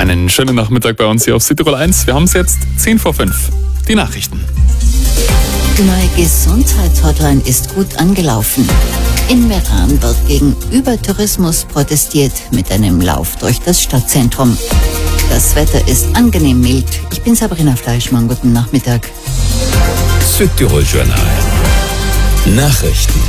Einen schönen Nachmittag bei uns hier auf Südtirol 1. Wir haben es jetzt 10 vor 5. Die Nachrichten. Die neue Gesundheitshotline ist gut angelaufen. In Meran wird gegen Übertourismus protestiert mit einem Lauf durch das Stadtzentrum. Das Wetter ist angenehm mild. Ich bin Sabrina Fleischmann. Guten Nachmittag. Südtirol Journal. Nachrichten.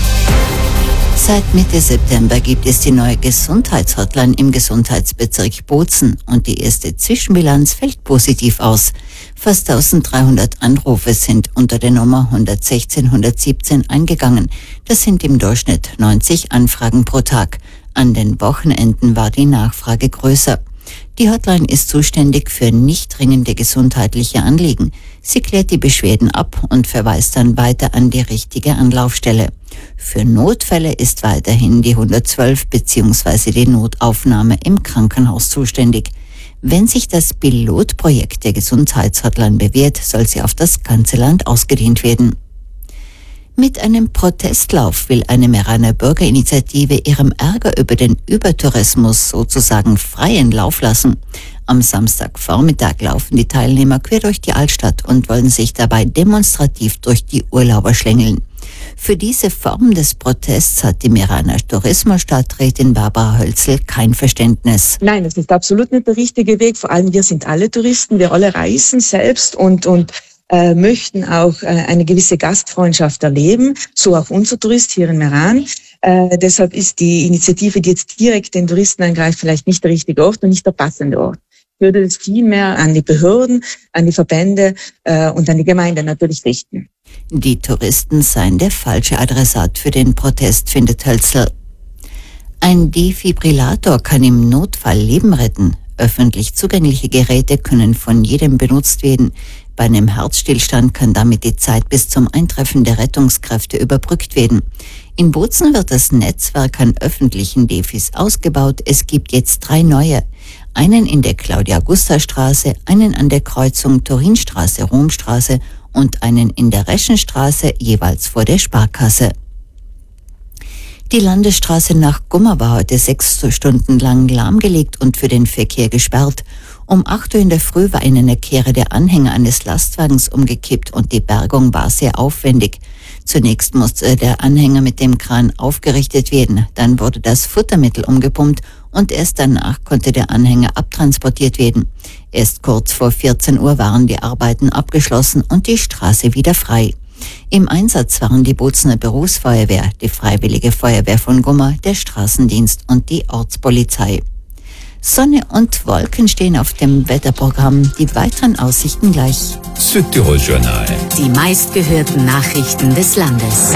Seit Mitte September gibt es die neue Gesundheitshotline im Gesundheitsbezirk Bozen und die erste Zwischenbilanz fällt positiv aus. Fast 1300 Anrufe sind unter der Nummer 116 117 eingegangen. Das sind im Durchschnitt 90 Anfragen pro Tag. An den Wochenenden war die Nachfrage größer. Die Hotline ist zuständig für nicht dringende gesundheitliche Anliegen. Sie klärt die Beschwerden ab und verweist dann weiter an die richtige Anlaufstelle. Für Notfälle ist weiterhin die 112 bzw. die Notaufnahme im Krankenhaus zuständig. Wenn sich das Pilotprojekt der Gesundheitshotline bewährt, soll sie auf das ganze Land ausgedehnt werden. Mit einem Protestlauf will eine Meraner Bürgerinitiative ihrem Ärger über den Übertourismus sozusagen freien Lauf lassen. Am Samstagvormittag laufen die Teilnehmer quer durch die Altstadt und wollen sich dabei demonstrativ durch die Urlauber schlängeln. Für diese Form des Protests hat die Meraner Tourismusstadträtin Barbara Hölzel kein Verständnis. Nein, das ist absolut nicht der richtige Weg. Vor allem wir sind alle Touristen, wir alle reisen selbst und möchten auch eine gewisse Gastfreundschaft erleben, so auch unser Tourist hier in Meran. Deshalb ist die Initiative, die jetzt direkt den Touristen angreift, vielleicht nicht der richtige Ort und nicht der passende Ort. Ich würde es vielmehr an die Behörden, an die Verbände und an die Gemeinde natürlich richten. Die Touristen seien der falsche Adressat für den Protest, findet Hölzel. Ein Defibrillator kann im Notfall Leben retten. Öffentlich zugängliche Geräte können von jedem benutzt werden. Bei einem Herzstillstand kann damit die Zeit bis zum Eintreffen der Rettungskräfte überbrückt werden. In Bozen wird das Netzwerk an öffentlichen Defis ausgebaut. Es gibt jetzt 3 neue. Einen in der Claudia-Guster-Straße, einen an der Kreuzung Turinstraße-Romstraße und einen in der Reschenstraße, jeweils vor der Sparkasse. Die Landesstraße nach Gummer war heute 6 Stunden lang lahmgelegt und für den Verkehr gesperrt. Um 8 Uhr in der Früh war in einer Kehre der Anhänger eines Lastwagens umgekippt und die Bergung war sehr aufwendig. Zunächst musste der Anhänger mit dem Kran aufgerichtet werden, dann wurde das Futtermittel umgepumpt und erst danach konnte der Anhänger abtransportiert werden. Erst kurz vor 14 Uhr waren die Arbeiten abgeschlossen und die Straße wieder frei. Im Einsatz waren die Bozener Berufsfeuerwehr, die Freiwillige Feuerwehr von Gummer, der Straßendienst und die Ortspolizei. Sonne und Wolken stehen auf dem Wetterprogramm. Die weiteren Aussichten gleich. Südtirol Journal. Die meistgehörten Nachrichten des Landes.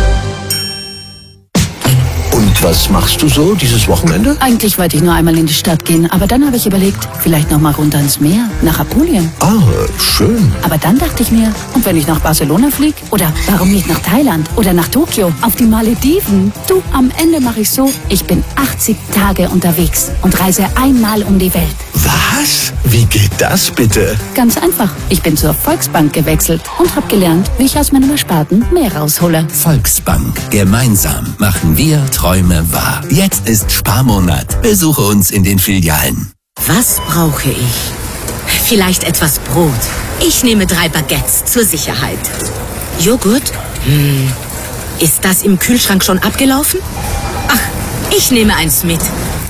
Und was machst du so dieses Wochenende? Eigentlich wollte ich nur einmal in die Stadt gehen, aber dann habe ich überlegt, vielleicht noch mal runter ins Meer, nach Apulien. Ah, schön. Aber dann dachte ich mir, und wenn ich nach Barcelona fliege? Oder warum nicht nach Thailand oder nach Tokio, auf die Malediven? Du, am Ende mache ich so, ich bin 80 Tage unterwegs und reise einmal um die Welt. Was? Wie geht das bitte? Ganz einfach. Ich bin zur Volksbank gewechselt und habe gelernt, wie ich aus meinem Ersparten mehr raushole. Volksbank. Gemeinsam machen wir Träume wahr. Jetzt ist Sparmonat. Besuche uns in den Filialen. Was brauche ich? Vielleicht etwas Brot. Ich nehme 3 Baguettes zur Sicherheit. Joghurt? Ist das im Kühlschrank schon abgelaufen? Ach, ich nehme eins mit.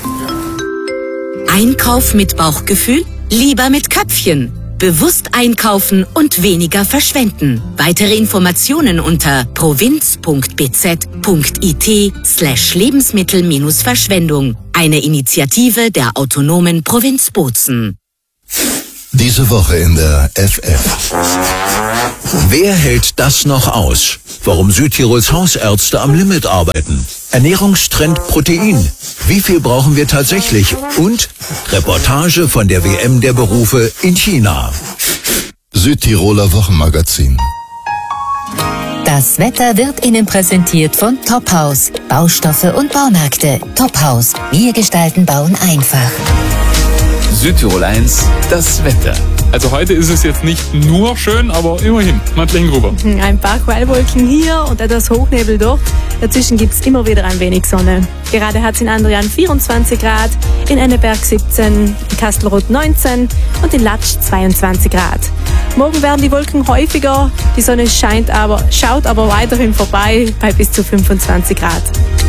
Einkauf mit Bauchgefühl? Lieber mit Köpfchen. Bewusst einkaufen und weniger verschwenden. Weitere Informationen unter provinz.bz.it/Lebensmittel-Verschwendung. Eine Initiative der autonomen Provinz Bozen. Diese Woche in der FF. Wer hält das noch aus? Warum Südtirols Hausärzte am Limit arbeiten? Ernährungstrend Protein. Wie viel brauchen wir tatsächlich? Und Reportage von der WM der Berufe in China. Südtiroler Wochenmagazin. Das Wetter wird Ihnen präsentiert von Tophaus. Baustoffe und Baumärkte. Tophaus. Wir gestalten Bauen einfach. Südtirol 1, das Wetter. Also heute ist es jetzt nicht nur schön, aber immerhin. Madeleine Gruber. Ein paar Quellwolken hier und etwas Hochnebel dort. Dazwischen gibt es immer wieder ein wenig Sonne. Gerade hat es in Andrian 24 Grad, in Enneberg 17, Kastelruth 19 und in Latsch 22 Grad. Morgen werden die Wolken häufiger, die Sonne schaut aber weiterhin vorbei bei bis zu 25 Grad.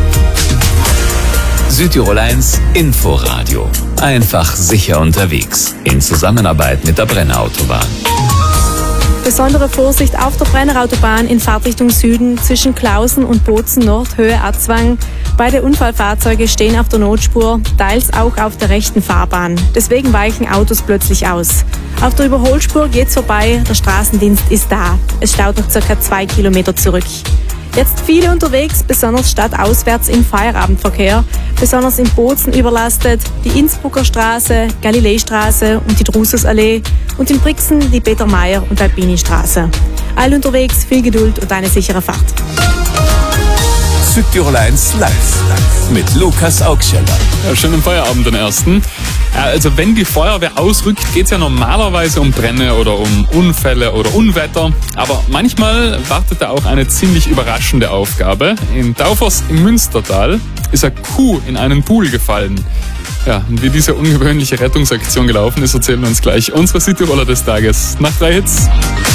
Südtirol 1 Inforadio. Einfach sicher unterwegs. In Zusammenarbeit mit der Brennerautobahn. Besondere Vorsicht auf der Brennerautobahn in Fahrtrichtung Süden zwischen Klausen und Bozen Nord, Höhe Atzwang. Beide Unfallfahrzeuge stehen auf der Notspur, teils auch auf der rechten Fahrbahn. Deswegen weichen Autos plötzlich aus. Auf der Überholspur geht's vorbei, der Straßendienst ist da. Es staut noch ca. 2 Kilometer zurück. Jetzt viele unterwegs, besonders stadtauswärts im Feierabendverkehr, besonders in Bozen überlastet, die Innsbrucker Straße, Galileistraße und die Drususallee und in Brixen die Peter-Mayer- und Alpini-Straße. All unterwegs, viel Geduld und eine sichere Fahrt. Südtirol 1 live mit Lukas Augscheller. Ja, schönen Feierabend den ersten. Ja, also wenn die Feuerwehr ausrückt, geht es ja normalerweise um Brände oder um Unfälle oder Unwetter. Aber manchmal wartet da auch eine ziemlich überraschende Aufgabe. In Daufers im Münstertal ist eine Kuh in einen Pool gefallen. Ja, und wie diese ungewöhnliche Rettungsaktion gelaufen ist, erzählen uns gleich unsere Südtiroler des Tages nach 3 Hits.